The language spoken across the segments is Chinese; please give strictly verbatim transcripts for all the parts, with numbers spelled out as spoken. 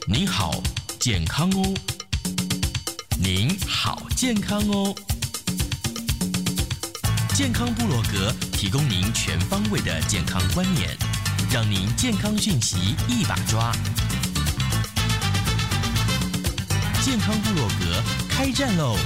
您好，健康哦。您好，健康哦。健康部落格提供您全方位的健康观念，让您健康讯息一把抓。健康部落格开战喽！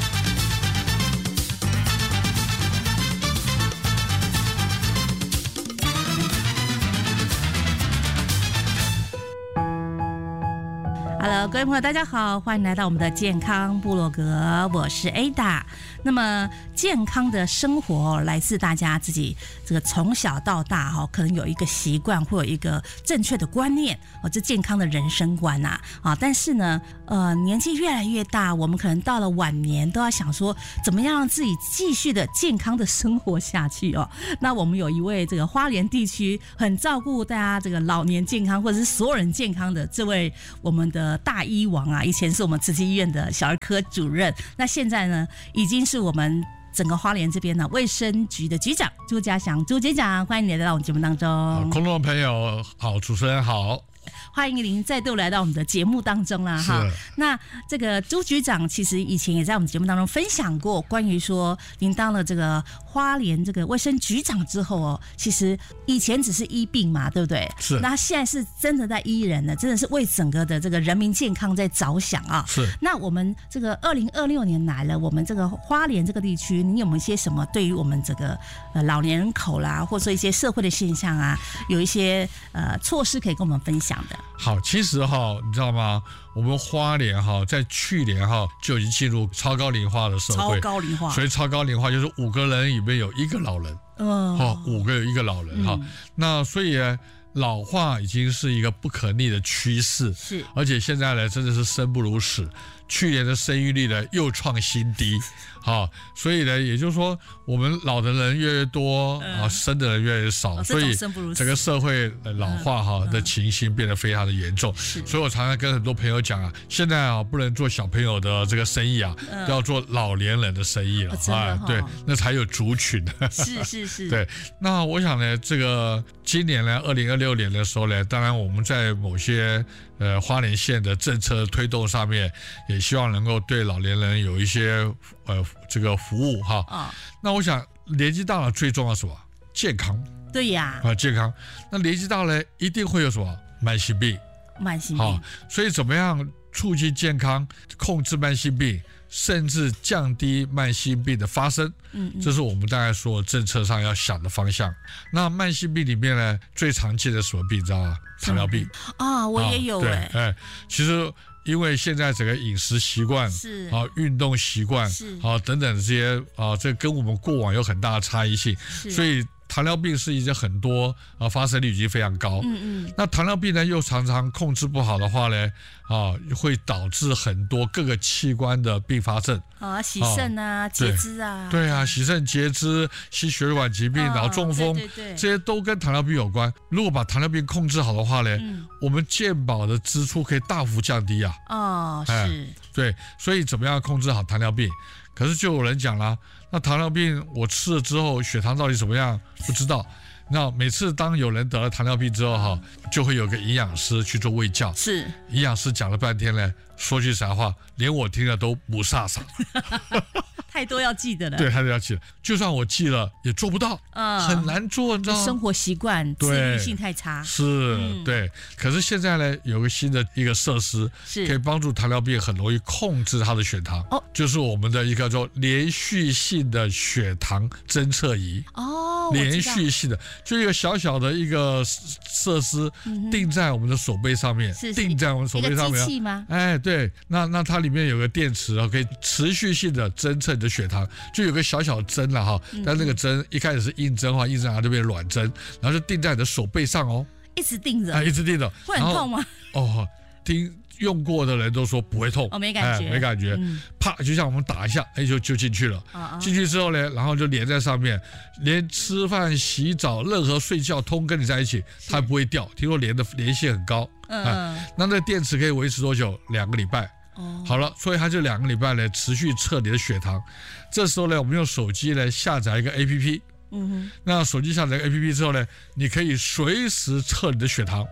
Hello， 各位朋友，大家好，欢迎来到我们的健康部落格，我是 Ada。那么，健康的生活来自大家自己这个从小到大哈，可能有一个习惯，或有一个正确的观念哦，这健康的人生观呐啊。但是呢，呃，年纪越来越大，我们可能到了晚年，都要想说，怎么样让自己继续的健康的生活下去哦。那我们有一位这个花莲地区很照顾大家这个老年健康，或者是所有人健康的这位我们的大医王啊，以前是我们慈济医院的小儿科主任，那现在呢，已经是我们整个花莲这边呢卫生局的局长朱家祥朱局长，欢迎你来到我们节目当中。 空中的朋友好，主持人好。 欢迎您再度来到我们的节目当中啦哈。那这个朱局长其实以前也在我们节目当中分享过关于说您当了这个花莲这个卫生局长之后哦，其实以前只是医病嘛，对不对？ 是。 那现在是真的在医人呢，真的是为整个的这个人民健康在着想啊。 是。 那我们这个二零二六年来了，我们这个花莲这个地区，你有没有一些什么对于我们这个呃老年人口啦，或者说一些社会的现象啊，有一些呃措施可以跟我们分享的？ 好，其实哈，你知道吗？我们花莲哈，在去年哈就已经进入超高龄化的社会， 超高龄化， 所以超高龄化就是五个人里面有一个老人，嗯，哦，五个有一个老人哈、嗯，那所以呢，老化已经是一个不可逆的趋势， 是，而且现在呢，真的是生不如死，去年的生育率呢又创新低。好，所以呢，也就是说，我们老的人越来越多，啊、嗯，生的人越来越少， 哦、 所以整个社会老化哈、嗯、的情形变得非常的严重。 是， 所以我常常跟很多朋友讲啊，现在啊不能做小朋友的这个生意啊，嗯、都要做老年人的生意了， 啊、 哎，对，那才有族群。 是是是。 对，那我想呢，这个今年呢，二零二六年的时候呢，当然我们在某些呃花莲县的政策推动上面，也希望能够对老年人有一些呃。这个服务哈、哦，那我想年纪大了最重要是什么？健康。 对呀， 啊，健康。那年纪大了一定会有什么慢性病？ 慢性病。好， 所以怎么样促进健康，控制慢性病，甚至降低慢性病的发生？嗯, 嗯，这是我们大概说政策上要想的方向。那慢性病里面呢，最常见的什么病你知道吗？糖尿病啊，我也有哎、欸。 哎，其实。因为现在整个饮食习惯是啊，运动习惯是啊等等这些啊，这跟我们过往有很大的差异性，所以糖尿病是一些很多啊发生率已经非常高。 嗯嗯。 那糖尿病呢，又常常控制不好的话呢，啊，会导致很多各个器官的并发症啊，洗肾啊，截肢啊。 对啊，洗肾、截肢、心血管疾病、脑、哦、中风， 对对对， 这些都跟糖尿病有关。如果把糖尿病控制好的话呢，嗯、我们健保的支出可以大幅降低啊。 哦，是。 哎、对，所以怎么样控制好糖尿病？可是就有人讲啦，那糖尿病我吃了之后血糖到底怎么样？不知道。那每次当有人得了糖尿病之后哈，就会有个营养师去做卫教。 是， 营养师讲了半天呢，说句实话，连我听了都不飒飒。 太多要记得了， 对，太多要记了。就算我记了，也做不到， 嗯， 很难做，你知道吗？ 生活习惯自律性太差。 是、嗯，对。可是现在呢，有个新的一个设施， 是可以帮助糖尿病很容易控制它的血糖。 哦， 就是我们的一个叫连续性的血糖侦测仪。 哦， 连续性的，就一个小小的一个设施，定在我们的手背上面， 是是定在我们手背上面。 一个机器吗？ 哎，对，那那它里面有个电池，可以持续性的侦测你的血糖，就有个小小针了哈。但那个针一开始是硬针的话，硬针它就变成软针，然后就定在你的手背上哦， 一直定着， 哎，一直定着， 会很痛吗？ 哦，听用过的人都说不会痛， 哦，没感觉， 哎、没感觉，嗯、啪，就像我们打一下，哎，就就进去了。 哦哦进去之后呢，然后就连在上面，连吃饭、洗澡、任何睡觉，通跟你在一起，它不会掉。听说连的连线很高， 嗯、 啊，那那电池可以维持多久？两个礼拜。 哦， 好了，所以它就两个礼拜呢，持续测你的血糖。这时候呢，我们用手机呢下载一个 A P P。 嗯哼， 那手机下载 A P P 之后呢，你可以随时测你的血糖。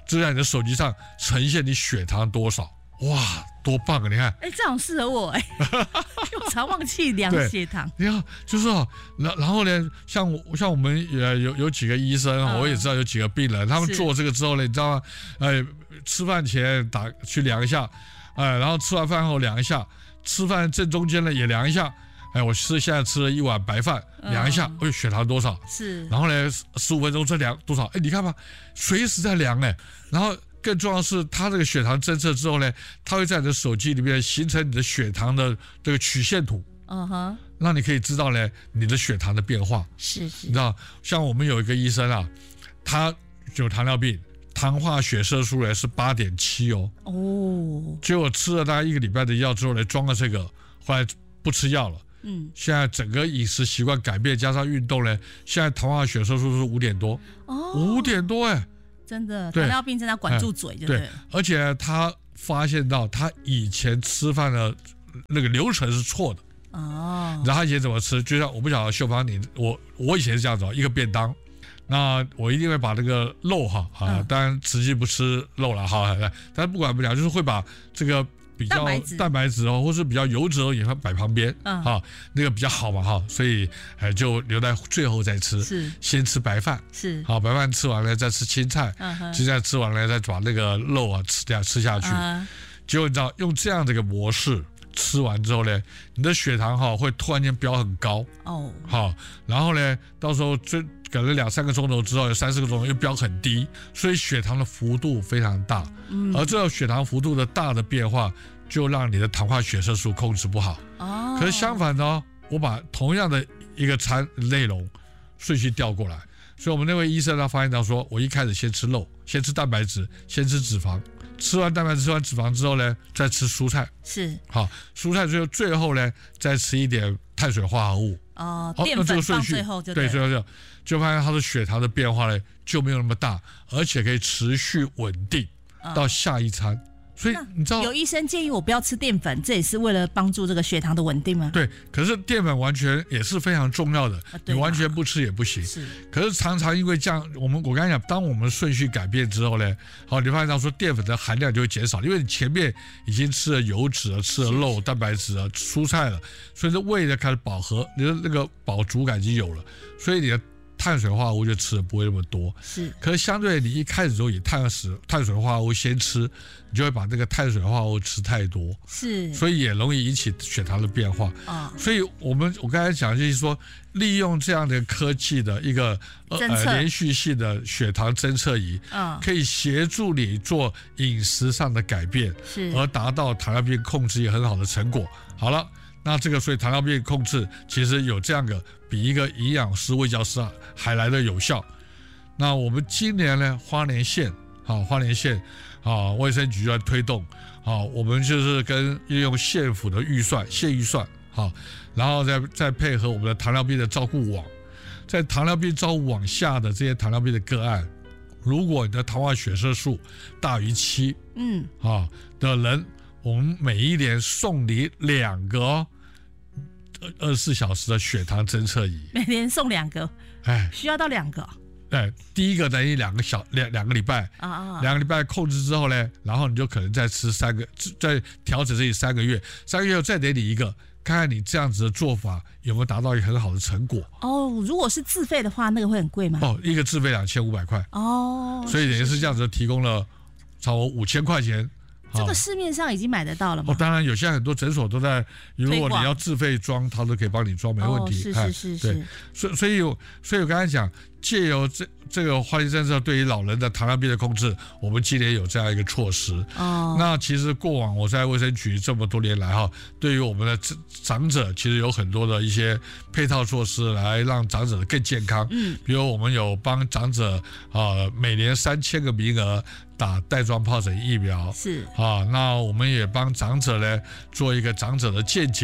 就在你的手机上呈现你血糖多少。哇，多棒啊！你看， 哎，这样适合我哎，因为我常忘记量血糖。 你看，就是哦，然然后呢，像我像我们也有有几个医生，嗯、我也知道有几个病人，他们做这个之后呢，你知道吗？呃，吃饭前打去量一下，呃，然后吃完饭后量一下，吃饭正中间呢也量一下。哎，我吃现在吃了一碗白饭，量一下，哎、嗯，血糖多少？ 是。 然后呢，十五分钟再量多少？哎，你看吧，随时在量哎，然后。更重要的是，它这个血糖侦测之后呢，它会在你的手机里面形成你的血糖的这个曲线图， 嗯哼， 让你可以知道呢你的血糖的变化。 是是， 你知道，像我们有一个医生啊，他有糖尿病，糖化血色素呢是八点七哦，哦，结果吃了大概一个礼拜的药之后呢，装了这个，后来不吃药了。嗯，现在整个饮食习惯改变，加上运动呢，现在糖化血色素是五点多，哦，五点多哎。 真的，糖尿病真的要管住嘴，对不对？ 而且他发现到他以前吃饭的那个流程是错的哦。然后他以前怎么吃？就像我不晓得秀芳你，我我以前是这样子，一个便当，那我一定会把那个肉哈啊，嗯、当然实际不吃肉了哈，但是不管不讲，就是会把这个。比较蛋白质哦，或是比较油脂哦，也会摆旁边，嗯，哈，那个比较好嘛，哈，所以哎就留在最后再吃， 是， 先吃白饭， 是， 好，白饭吃完了再吃青菜，嗯，青菜吃完了再把那个肉啊吃掉吃下去，嗯，结果你知道用这样的一个模式吃完之后呢，你的血糖哈会突然间飙很高，哦，好，然后呢，到时候最可能两三个钟头之后，有三四个钟头又飙很低，所以血糖的幅度非常大。嗯，而这个血糖幅度的大的变化，就让你的糖化血色素控制不好。哦，可是相反呢，我把同样的一个餐内容顺序调过来，所以我们那位医生他发现到说，我一开始先吃肉，先吃蛋白质，先吃脂肪。吃完蛋白质、吃完脂肪之后呢，再吃蔬菜。 是， 好，蔬菜最后最后呢，再吃一点碳水化合物。 哦，淀粉放最后就对，最后就就发现他的血糖的变化呢就没有那么大，而且可以持续稳定到下一餐。所以你知道， 有医生建议我不要吃淀粉，这也是为了帮助这个血糖的稳定吗？ 对，可是淀粉完全也是非常重要的，啊、你完全不吃也不行。是，可是常常因为这样，我们我刚才讲，当我们顺序改变之后呢，好，你发现到说淀粉的含量就会减少，因为你前面已经吃了油脂了，吃了肉、蛋白质了、蔬菜了，所以这胃呢开始饱和，你的那个饱足感已经有了，所以你的碳水化合物就吃的不会那么多，是。可是相对你一开始就以碳水碳水化合物先吃，你就会把这个碳水化合物吃太多，是。所以也容易引起血糖的变化啊。所以我们我刚才讲就是说，利用这样的科技的一个呃连续性的血糖侦测仪，嗯，可以协助你做饮食上的改变，是，而达到糖尿病控制也很好的成果。好了。那这个所以糖尿病控制其实有这样的比一个营养师、卫教师还来的有效。那我们今年呢，花莲县啊，花莲县啊，卫生局在推动啊，我们就是跟利用县府的预算、县预算啊，然后再再配合我们的糖尿病的照顾网，在糖尿病照顾网下的这些糖尿病的个案，如果你的糖化血色素大于七，嗯啊的人，我们每一年送你两个哦。二十四小时的血糖侦测仪， 每年送两个，哎，需要到两个、哦。 哎，第一个等于两个小两两个礼拜啊啊，两个礼拜控制之后呢，然后你就可能再吃三个，再调整这里三个月，三个月后再给你一个，看看你这样子的做法有没有达到一个很好的成果。 哦，如果是自费的话，那个会很贵吗？ 哦，一个自费两千五百块。哦，所以等于是这样子提供了超过五千块钱。 这个市面上已经买得到了吗？ 哦，当然有，现在很多诊所都在，如果你要自费装，他都可以帮你装，没问题。 哦、是是是是。 所以所以所以我刚才讲，借由这这个花莲政策对于老人的糖尿病的控制，我们今年有这样一个措施。哦。那其实过往我在卫生局这么多年来哈，对于我们的长者，其实有很多的一些配套措施来让长者更健康。嗯。比如我们有帮长者啊，每年三千个名额。打带状疱疹疫苗是啊，那我们也帮长者呢做一个长者的健检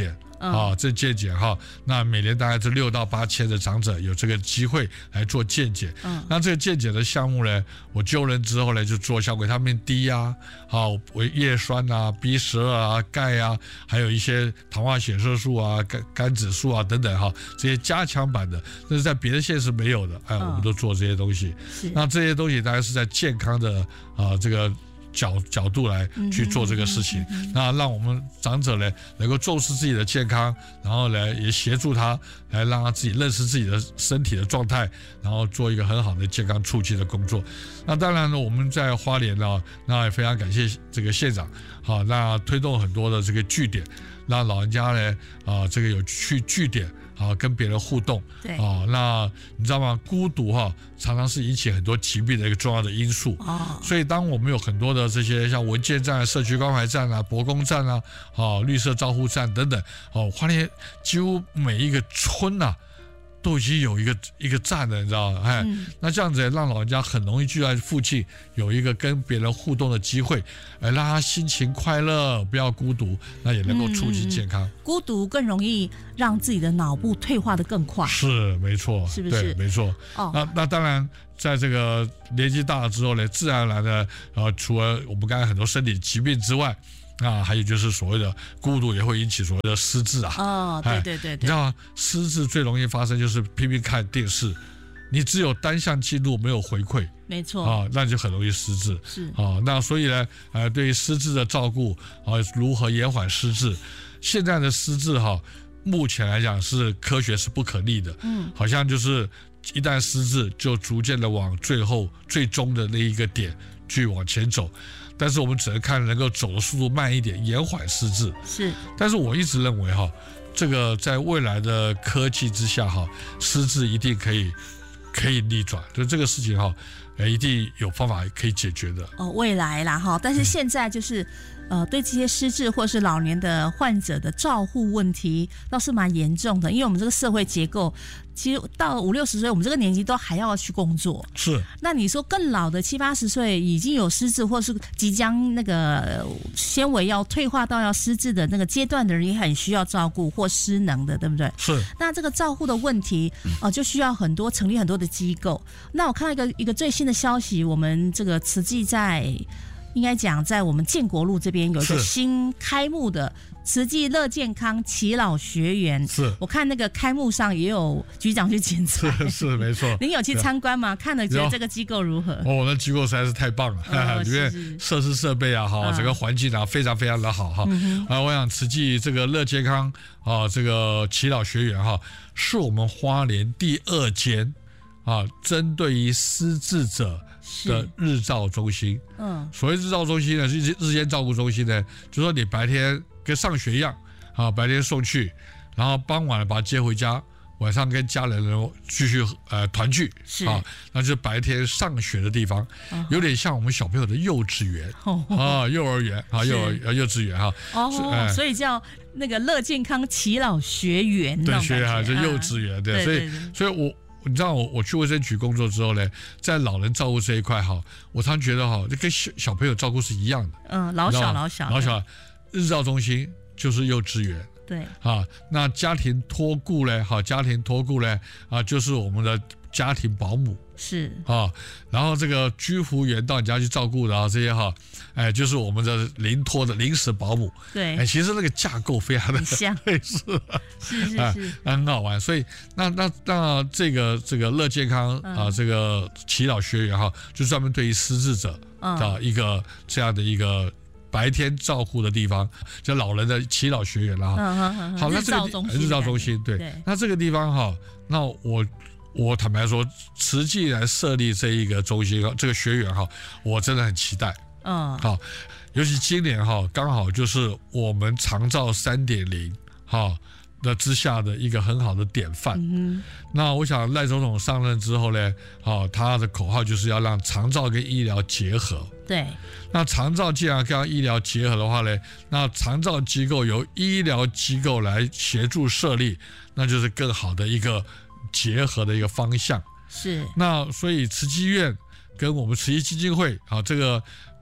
啊，这健检哈，那每年大概是六到八千的长者有这个机会来做健检。嗯，那这个健检的项目呢，我救人之后呢，就做像维他命 D 啊，啊，维叶酸啊、B 十二 啊、钙啊，还有一些糖化血色素啊、肝肝指数啊等等哈，这些加强版的，这是在别的县市没有的，哎，我们都做这些东西。那这些东西大概是在健康的啊这个。角角度来去做这个事情，嗯嗯嗯嗯、那让我们长者呢能够重视自己的健康，然后呢也协助他来让他自己认识自己的身体的状态，然后做一个很好的健康促进的工作。那当然呢，我们在花莲呢，那也非常感谢这个县长，好，那推动很多的这个据点，让老人家呢啊这个有去据点。啊，跟别人互动， 对啊，那你知道吗？孤独哈、啊，常常是引起很多疾病的一个重要的因素。哦，所以当我们有很多的这些像文健站、社区关怀站啊、博公站啊、啊绿色照护站等等，哦，花莲几乎每一个村呐、啊。都已经有一个一个站了，你知道吗？哎、嗯，那这样子让老人家很容易就在附近有一个跟别人互动的机会，哎，让他心情快乐，不要孤独，那也能够促进健康。嗯、 孤独更容易让自己的脑部退化的更快。 是，没错， 是不是？ 对，没错。哦，那那当然，在这个年纪大了之后呢，自然而然的，呃，除了我们刚才很多身体疾病之外。啊，还有就是所谓的孤独也会引起所谓的失智啊。 哦，对对对对， 你知道吗？失智最容易发生就是拼命看电视，你只有单向记录没有回馈， 没错啊，那就很容易失智。 是啊，那所以呢，呃，对于失智的照顾啊，如何延缓失智？现在的失智哈、啊，目前来讲是科学是不可逆的。嗯，好像就是一旦失智，就逐渐的往最后最终的那一个点去往前走。但是我们只能看能够走的速度慢一点，延缓失智。 是， 但是我一直认为哈，这个在未来的科技之下哈，失智一定可以可以逆转，就这个事情哈，呃，一定有方法可以解决的。 哦，未来啦哈，但是现在就是。嗯呃，对这些失智或是老年的患者的照护问题倒是蛮严重的，因为我们这个社会结构，其实到五六十岁，我们这个年纪都还要去工作。 是。 那你说更老的七八十岁已经有失智，或是即将那个纤维要退化到要失智的那个阶段的人，也很需要照顾或失能的，对不对？ 是。 那这个照护的问题，呃，就需要很多成立很多的机构。那我看到一个一个最新的消息，我们这个慈济在。应该讲，在我们建国路这边有一个新开幕的慈济乐健康耆老学园。 是， 我看那个开幕上也有局长去剪彩。 是是没错。 您有去参观吗？看了觉得这个机构如何？ 哦，那机构实在是太棒了，哦、里面设施设备啊，哈，整个环境啊，非常非常的好哈。嗯、啊，我想慈济这个乐健康啊，这个耆老学园哈，是我们花莲第二间啊，针对于失智者。的日照中心，嗯，所谓日照中心呢，日日间照顾中心呢，就是说你白天跟上学一样，啊，白天送去，然后傍晚把他接回家，晚上跟家人继续呃团聚， 是啊，那就是白天上学的地方，哦、有点像我们小朋友的幼稚园、哦、啊，幼儿园啊，幼儿幼稚园哈， 哦，呃、所以叫那个乐健康耆老学园， 对，学啊，就幼稚园，对，所以所以我。你知道我我去卫生局工作之后呢，在老人照顾这一块哈，我常觉得哈，跟小小朋友照顾是一样的。 嗯，老小老小老小，日照中心就是幼稚园。 对。 啊，那家庭托顾呢？好，家庭托顾呢？啊，就是我们的家庭保姆。 是。 啊，然后这个居服员到你家去照顾的啊，这些哈，哎，就是我们的临托的临时保姆。 对。 哎，其实那个架构非常的像， 类似。是是是， 啊，很好玩。所以那那那这个这个乐健康、嗯、啊，这个耆老学园哈，就专门对于失智者的一个、嗯、这样的一个白天照顾的地方，叫老人的耆老学园啦。 嗯嗯嗯。 好，那这个日照中心，对，对那这个地方哈，那我。我坦白说，慈济来设立这一个中心，这个学园哈，我真的很期待。嗯，好，尤其今年哈，刚好就是我们长照 三点零 哈的之下的一个很好的典范。嗯，那我想赖总统上任之后呢，好，他的口号就是要让长照跟医疗结合。 对。 那长照既然跟医疗结合的话呢，那长照机构由医疗机构来协助设立，那就是更好的一个。结合的一个方向是， 那所以慈济院跟我们慈济基金会啊，这个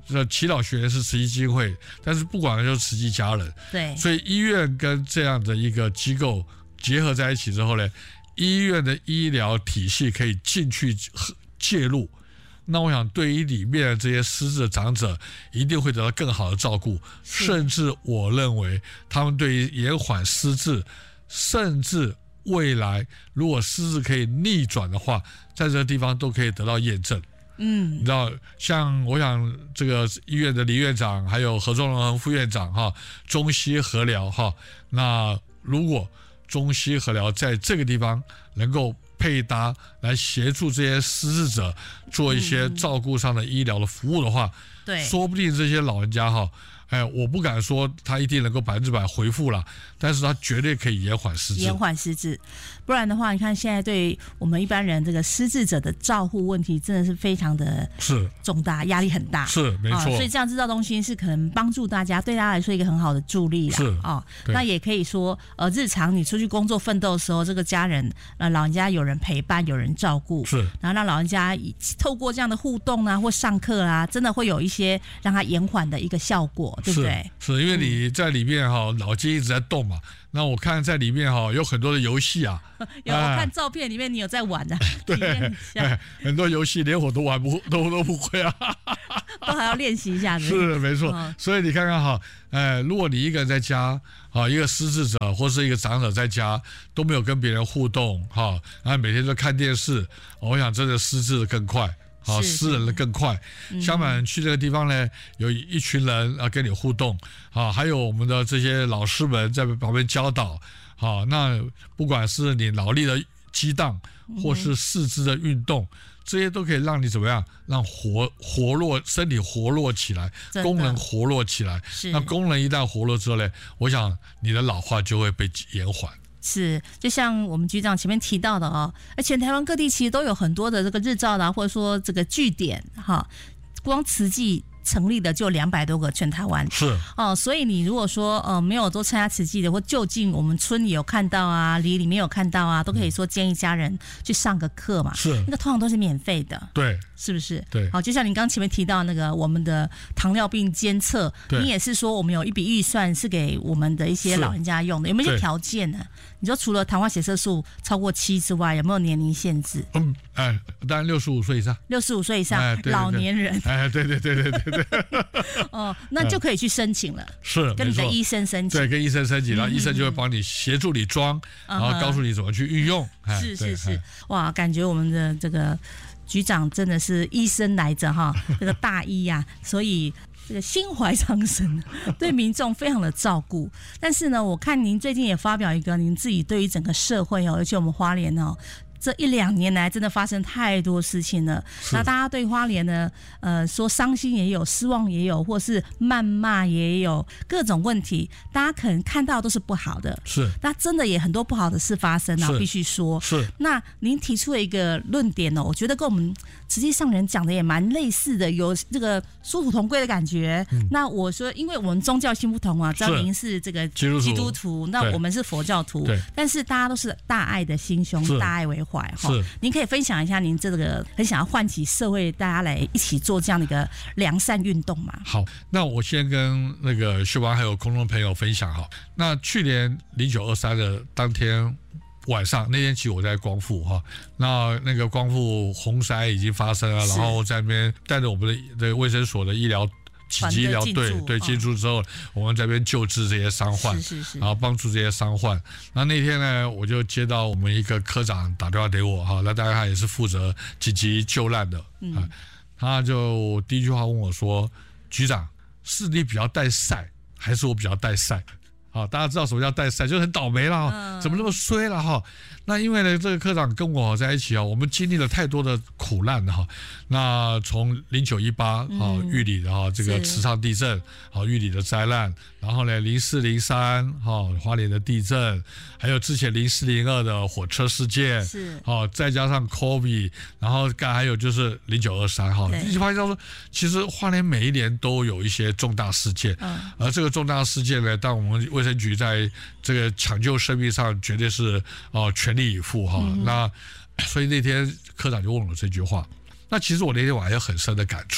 这祈祷学员是慈济基金会，但是不管的就是慈济家人。 对， 所以医院跟这样的一个机构结合在一起之后呢，医院的医疗体系可以进去介入。那我想，对于里面的这些失智的长者，一定会得到更好的照顾，甚至我认为，他们对于延缓失智，甚至未来如果失智可以逆转的话，在这个地方都可以得到验证。嗯，你知道，像我想这个医院的李院长，还有何仲荣副院长哈，中西合疗哈，那如果中西合疗在这个地方能够配搭来协助这些失智者做一些照顾上的医疗的服务的话， 对， 说不定这些老人家哈，哎，我不敢说他一定能够百分之百恢复了，但是他绝对可以延缓失智。 延缓失智，不然的话，你看现在对我们一般人这个失智者的照护问题，真的是非常的是重大，压力很大。 是没错、啊， 所以这样智照中心是可能帮助大家，对大家来说一个很好的助力啦。 是哦，那也可以说，呃，日常你出去工作奋斗的时候，这个家人呃老人家有人陪伴，有人照顾， 是， 然后让老人家透过这样的互动啊，或上课啊，真的会有一些让他延缓的一个效果，对不对？ 是，是因为你在里面哈，脑筋一直在动嘛。那我看在里面哈有很多的游戏啊， 有我看照片里面你有在玩的、啊， 对，很多游戏连我都玩不都都不会啊， 都还要练习一下子。 是没错、嗯，所以你看看哈，哎，如果你一个人在家啊，一个失智者或是一个长者在家都没有跟别人互动哈，然后每天都看电视，我想真的失智的更快。好，私人的更快。相反，去这个地方呢，有一群人啊跟你互动，啊，还有我们的这些老师们在旁边教导。好，那不管是你脑力的激荡，或是四肢的运动，这些都可以让你怎么样，让活活络身体活络起来，功能活络起来。那功能一旦活络之后呢，我想你的老化就会被延缓。 是，就像我们局长前面提到的哦，而且台湾各地其实都有很多的这个日照啦，或者说这个据点哈，光慈济成立的就两百多个，全台湾是哦，所以你如果说呃没有都参加慈济的，或就近我们村里有看到啊，里里面有看到啊，都可以说建议家人去上个课嘛， 是那个通常都是免费的， 对， 是不是？ 对， 好，就像您刚前面提到那个我们的糖尿病监测，你也是说我们有一笔预算是给我们的一些老人家用的，有没有一些条件呢？你说除了糖化血色素超过七之外，有没有年龄限制？ 嗯，哎，当然六十五岁以上， 六十五岁以上、哎、对对对老年人， 哎，对对对对对对， 哦，那就可以去申请了， 是跟你的医生申请， 对，跟医生申请，然后医生就会帮你协助你装，嗯、然后告诉你怎么去运用。 嗯、是是是，哇，感觉我们的这个局长真的是医生来着哈，这个大医呀、啊，所以。这个心怀苍生，对民众非常的照顾。但是呢，我看您最近也发表一个您自己对于整个社会哦，尤其我们花莲哦，这一两年来真的发生太多事情了。那大家对花莲呢，呃，说伤心也有，失望也有，或是谩骂也有，各种问题，大家可能看到都是不好的。 是， 那真的也很多不好的事发生啊，必须说。 是。 那您提出了一个论点哦，我觉得跟我们实际上人讲的也蛮类似的，有这个殊途同归的感觉。嗯、那我说，因为我们宗教性不同啊，知道您是这个基督 徒, 基督徒，那我们是佛教徒，但是大家都是大爱的心胸，大爱为怀哈。您可以分享一下您这个很想要唤起社会大家来一起做这样的一个良善运动嘛？ 好，那我先跟那个秀芳还有空中朋友分享哈。那去年零九二三的当天晚上，那天起我在光复哈，那那个光复洪灾已经发生了，然后在那边带着我们的的卫生所的医疗。紧急医疗队对进驻之后、哦，我们在这边救治这些伤患， 是是是， 然后帮助这些伤患。那那天呢，我就接到我们一个科长打电话给我哈，那大概他也是负责紧急救难的、嗯、啊，他就第一句话问我说：“局长，是你比较带赛，还是我比较带赛？”好，大家知道什么叫带赛，就很倒霉了、嗯，怎么那么衰了哈？那因为呢，这个科长跟我在一起啊，我们经历了太多的苦难哈。那从零九一八啊玉里的哈这个池上地震，好玉里的灾难，然后呢零四零三哈花莲的地震，还有之前零四零二的火车事件， 是好再加上 COVID， 然后还有就是零九二三哈，你就发现说，其实花莲每一年都有一些重大事件，嗯，而这个重大事件呢，当我们卫生局在这个抢救生命上绝对是哦、呃、全力以赴哈、嗯。那所以那天科长就问我这句话，那其实我那天我还有很深的感触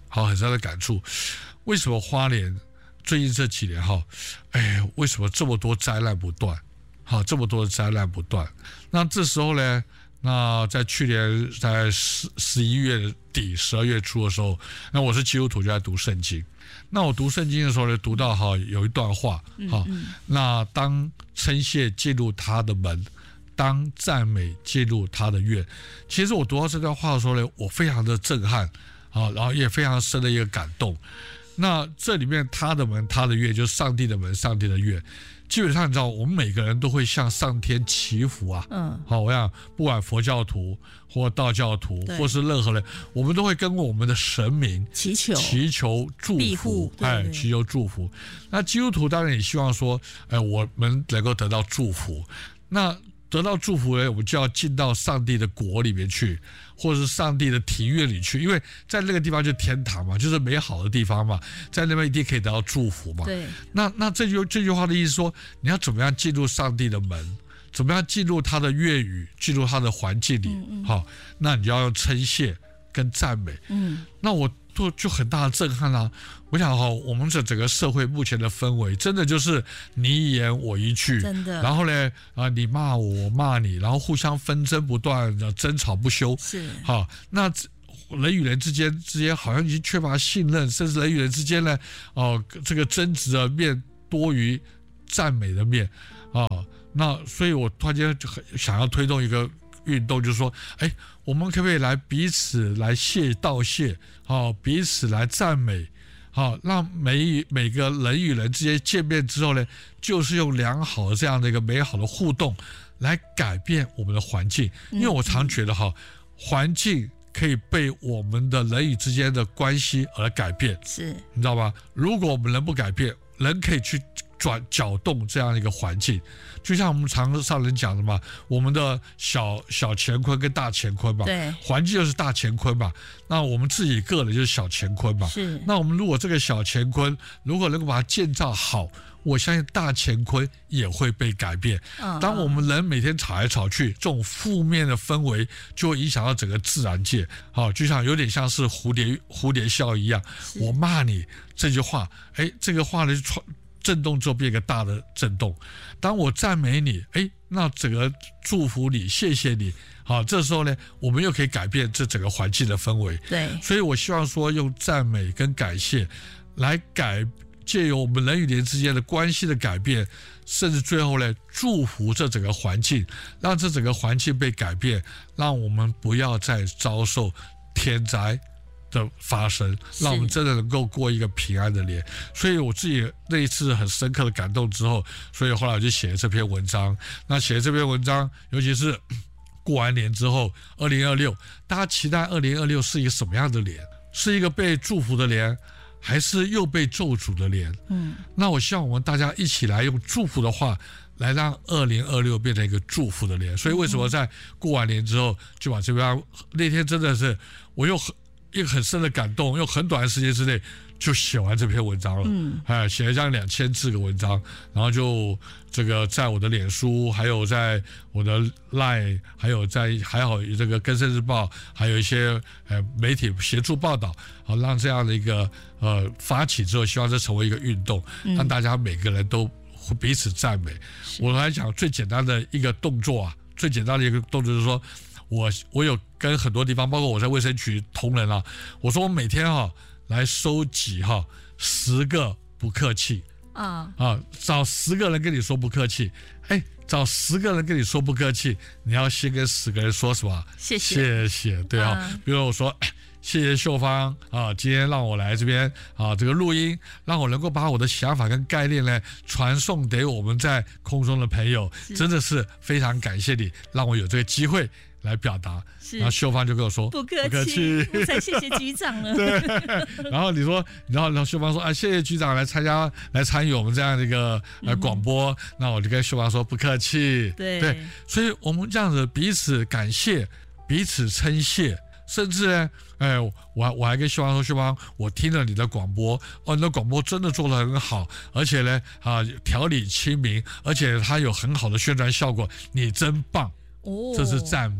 好，很深的感触。为什么花莲最近这几年哈，哎，为什么这么多灾难不断？好，这么多的灾难不断。那这时候呢，那在去年在十十一月底、十二月初的时候，那我是基督徒，就在读圣经。那我读圣经的时候呢，读到哈有一段话，好，那当称谢进入他的门，当赞美进入他的院。其实我读到这段话的时候呢，我非常的震撼啊，然后也非常深的一个感动。那这里面他的门，他的院，就是上帝的门，上帝的院。基本上你知道，我们每个人都会向上天祈福啊。嗯，好，我想不管佛教徒或道教徒，或是任何人，我们都会跟我们的神明祈求、 祈求祝福，哎，祈求祝福。那基督徒当然也希望说，哎，我们能够得到祝福。那得到祝福呢，我们就要进到上帝的国里面去，或者是上帝的庭院里去，因为在那个地方就是天堂嘛，就是美好的地方嘛，在那边一定可以得到祝福嘛。 对。 那那这句这句话的意思说，你要怎么样进入上帝的门，怎么样进入他的院宇，进入他的环境里，嗯嗯好，那你就要用称谢跟赞美。嗯。那我就就很大的震撼啦、啊。我想哈，我们这整个社会目前的氛围，真的就是你一言我一句， 真的。 然后呢，啊，你骂我，我骂你，然后互相纷争不断，争吵不休。 是。 好，那人与人之间之间好像已经缺乏信任，甚至人与人之间呢，哦、呃，这个争执的面多于赞美的面啊、呃。那所以我突然间就很想要推动一个运动，就是说，哎，我们可不可以来彼此来谢道谢，好、哦，彼此来赞美。好，让每每个人与人之间见面之后呢，就是用良好的这样的一个美好的互动来改变我们的环境。因为我常觉得哈，环境可以被我们的人与之间的关系而改变， 是， 你知道吗？如果我们人不改变，人可以去转搅动这样一个环境，就像我们常上人讲的嘛，我们的小小乾坤跟大乾坤嘛， 对， 环境就是大乾坤嘛，那我们自己个人就是小乾坤嘛， 是。 那我们如果这个小乾坤如果能够把它建造好，我相信大乾坤也会被改变。嗯、当我们人每天吵来吵去，这种负面的氛围就会影响到整个自然界，好，就像有点像是蝴蝶蝴蝶效一样，我骂你这句话，哎，这个话呢就传。震动之后变一个大的震动，当我赞美你，哎，那整个祝福你，谢谢你，好，这时候呢，我们又可以改变这整个环境的氛围。 对， 所以我希望说，用赞美跟感谢来改，借由我们人与人之间的关系的改变，甚至最后呢，祝福这整个环境，让这整个环境被改变，让我们不要再遭受天灾的发生，让我们真的能够过一个平安的年。所以我自己那一次很深刻的感动之后，所以后来我就写了这篇文章。那写了这篇文章，尤其是过完年之后，二零二六，大家期待二零二六是一个什么样的年？是一个被祝福的年，还是又被咒诅的年？嗯，那我希望我们大家一起来用祝福的话，来让二零二六变成一个祝福的年。所以为什么在过完年之后就把这篇，那天真的是我又很。一个很深的感动，用很短的时间之内就写完这篇文章了，嗯，哎，写了将近两千字的文章，然后就这个在我的脸书，还有在我的 Line， 还有在还好这个更生日报，还有一些呃媒体协助报道，好让这样的一个呃发起之后，希望这成为一个运动，让大家每个人都彼此赞美。我来讲最简单的一个动作啊，最简单的一个动作就是说。我我有跟很多地方，包括我在卫生局同仁啊，我说我每天哈、啊、来收集哈、啊、十个不客气啊啊，找十个人跟你说不客气，哎，找十个人跟你说不客气，你要先跟十个人说什么？ 谢谢谢谢，对啊，嗯、比如我说。谢谢秀芳啊，今天让我来这边啊，这个录音，让我能够把我的想法跟概念呢传送给我们在空中的朋友，真的是非常感谢你，让我有这个机会来表达。然后秀芳就跟我说：“ 不客气，我才谢谢局长呢。” 对。然后你说，然后然后秀芳说：“啊，谢谢局长来参加来参与我们这样的一个呃广播。嗯”那我就跟秀芳说：“不客气。” 对对，所以我们这样子彼此感谢，彼此称谢。甚至呢，哎，我还我还跟秀芳说，秀芳，我听了你的广播，哦，你的广播真的做得很好，而且呢，啊，条理清明，而且它有很好的宣传效果，你真棒，哦，这是赞美。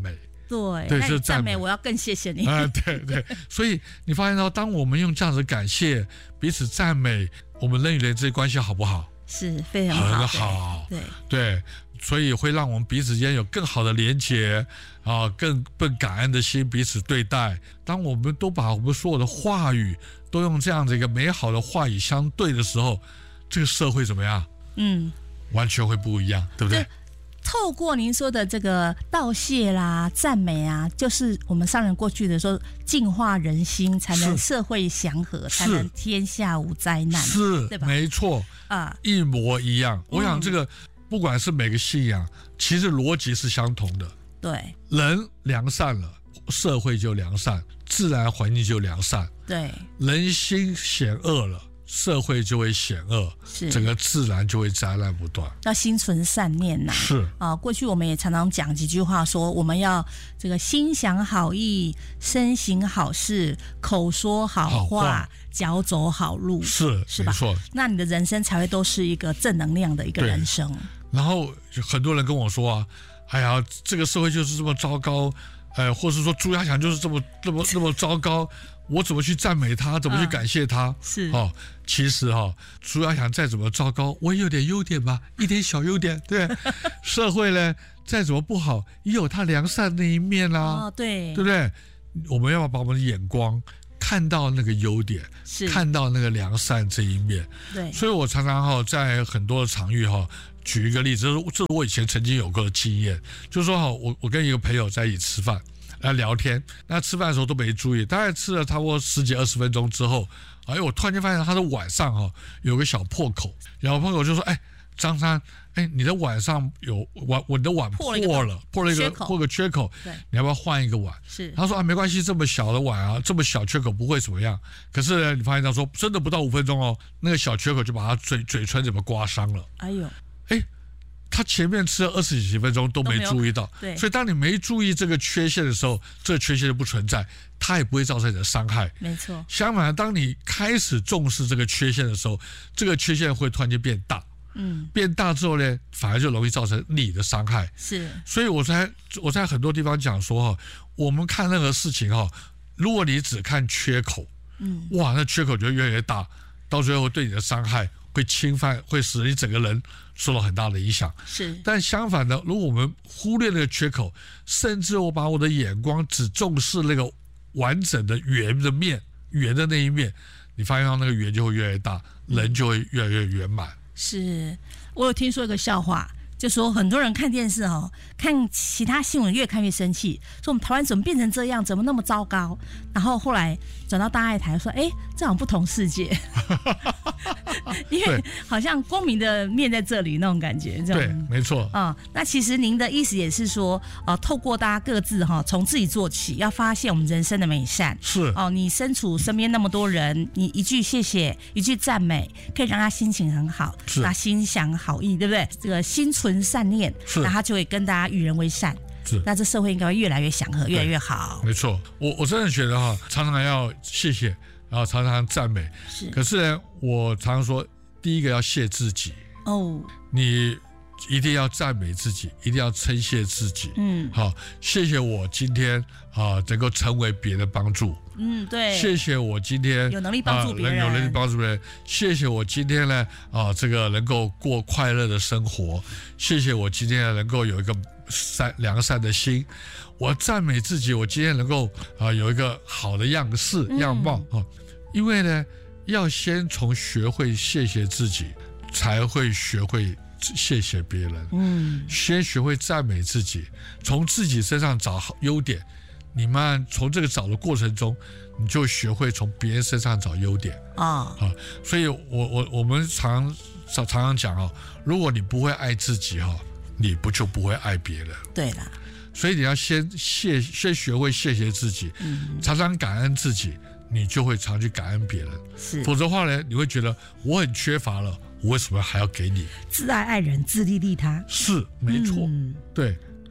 对， 对， 那你这是赞美。 赞美我要更谢谢你。 啊、对对，所以你发现到，当我们用这样子感谢彼此赞美，我们人与人之间关系好不好？ 是非常好， 很好， 对对，所以会让我们彼此间有更好的连结啊，更更感恩的心彼此对待。当我们都把我们所有的话语都用这样的一个美好的话语相对的时候，这个社会怎么样？ 嗯， 完全会不一样，对不对？ 透过您说的这个道谢啦、赞美啊，就是我们上人过去的说，净化人心，才能社会祥和，才能天下无灾难， 是， 对吧？ 没错啊，一模一样。我想这个、嗯、不管是每个信仰，其实逻辑是相同的。 对， 人良善了，社会就良善，自然环境就良善。 对， 人心险恶了，社会就会险恶，整个自然就会灾难不断。 要心存善念呐、啊， 是啊。过去我们也常常讲几句话说，我们要这个心想好意，身行好事，口说好话，好话脚走好路， 是是吧？ 没错， 那你的人生才会都是一个正能量的一个人生。 然后很多人跟我说啊，哎呀，这个社会就是这么糟糕，呃，或是说朱家强就是这么这么这么糟糕。我怎么去赞美他？怎么去感谢他？嗯、 是哦，其实哈、哦，朱家强再怎么糟糕，我也有点优点吧，一点小优点。对，社会呢再怎么不好，也有他良善那一面啦、啊。 哦，对， 对不对？我们要把我们的眼光看到那个优点， 是看到那个良善这一面。 对， 所以我常常哈、哦、在很多的场域哈、哦，举一个例子，这是我以前曾经有过的经验，就是说哈、哦，我我跟一个朋友在一起吃饭。来聊天，那吃饭的时候都没注意，大概吃了差不多十几二十分钟之后，哎，我突然间发现他的碗上哈、哦、有个小破口，然后朋友就说：“哎，张三，哎，你的碗上有碗，我的碗破了，破了一个破个缺口，你要不要换一个碗？” 是， 他说啊，没关系，这么小的碗啊，这么小缺口不会怎么样。可是呢，你发现他说真的不到五分钟哦，那个小缺口就把他嘴嘴唇怎么刮伤了。 哎呦， 哎。他前面吃了二十几分钟都没注意到， 对， 所以当你没注意这个缺陷的时候，这个缺陷就不存在，它也不会造成你的伤害。 没错。 相反，当你开始重视这个缺陷的时候，这个缺陷会突然间变大，嗯，变大之后呢，反而就容易造成你的伤害。 是。 所以我在我在很多地方讲说哈，我们看任何事情哈，如果你只看缺口，嗯，哇，那缺口就越来越大，到最后对你的伤害会侵犯，会使你整个人受到很大的影响。 是， 但相反的，如果我们忽略那个缺口，甚至我把我的眼光只重视那个完整的圆的面，圆的那一面，你发现到那个圆就会越来越大，人就会越来越圆满。 是，我有听说一个笑话，就说很多人看电视哦，看其他新闻越看越生气，说我们台湾怎么变成这样，怎么那么糟糕？然后后来转到大爱台说，哎，这好像不同世界。因为好像光明的面在这里那种感觉， 对，没错。 嗯，那其实您的意思也是说，呃，透过大家各自哈，从自己做起，要发现我们人生的美善。 是哦，你身处身边那么多人，你一句谢谢，一句赞美，可以让他心情很好，他心想好意，对不对？这个心存善念，那他就会跟大家与人为善。 是， 那这社会应该会越来越祥和，越来越好。 没错，我我真的觉得哈，常常要谢谢。然后常常赞美， 是。 可是呢，我常常说，第一个要谢自己哦， 你一定要赞美自己，一定要称谢自己。嗯，好，谢谢我今天啊能够成为别人的帮助。 嗯，对。 谢谢我今天有能力帮助别人， 啊、有能力帮助别人。谢谢我今天呢啊这个能够过快乐的生活。谢谢我今天能够有一个善良善的心。我赞美自己，我今天能够啊有一个好的样式、嗯、样貌啊，因为呢，要先从学会谢谢自己，才会学会谢谢别人。嗯，先学会赞美自己，从自己身上找优点，你慢慢从这个找的过程中，你就学会从别人身上找优点啊。啊，所以我我我们常常常讲啊，如果你不会爱自己哈，你不就不会爱别人。 对啦。 所以你要先谢，先学会谢谢自己，嗯、常常感恩自己，你就会常去感恩别人。 是， 否则的话呢，你会觉得我很缺乏了，我为什么还要给你？ 自爱爱人，自利利他。 是，没错，嗯、对。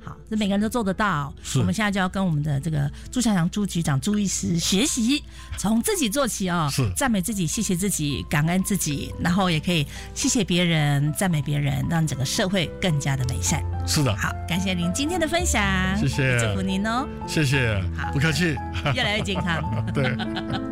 好，这每个人都做得到。 是我们现在就要跟我们的这个朱孝祥朱局长朱医师学习，从自己做起哦， 是赞美自己，谢谢自己，感恩自己，然后也可以谢谢别人，赞美别人，让整个社会更加的美善。 是的， 好，感谢您今天的分享， 谢谢， 祝福您哦， 谢谢，不客气， 越来越健康。 对。